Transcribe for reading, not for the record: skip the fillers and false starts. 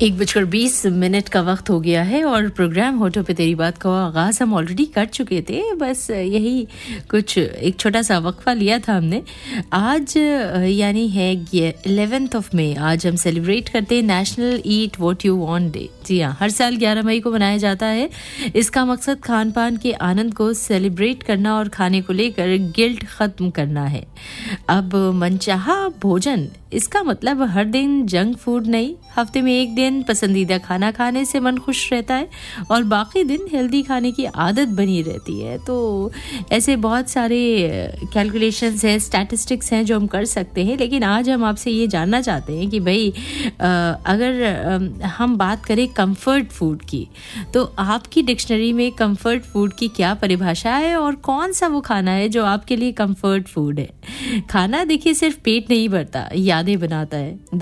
1:20 का वक्त हो गया है और प्रोग्राम होठों पे तेरी बात का आगाज़ हम ऑलरेडी कर चुके थे। बस यही कुछ एक छोटा सा वक्फा लिया था हमने। आज यानी है 11th of May। आज हम सेलिब्रेट करते हैं national eat what you want day. जी हाँ, हर साल 11 मई को मनाया जाता है। इसका मकसद खान पान के आनंद को सेलिब्रेट करना और खाने को लेकर गिल्ट ख़त्म करना है। अब मनचाहा भोजन, इसका मतलब हर दिन जंक फूड नहीं, हफ्ते में एक दिन पसंदीदा खाना खाने से मन खुश रहता है और बाकी दिन हेल्दी खाने की आदत बनी रहती है। तो ऐसे बहुत सारे कैलकुलेशंस हैं, स्टैटिस्टिक्स हैं जो हम कर सकते हैं, लेकिन आज हम आपसे ये जानना चाहते हैं कि भाई अगर हम बात करें कंफर्ट फूड की, तो आपकी डिक्शनरी में कंफर्ट फूड की क्या परिभाषा है और कौन सा वो खाना है जो आपके लिए कंफर्ट फूड है। खाना देखिए सिर्फ पेट नहीं भरता, यादें बनाता है।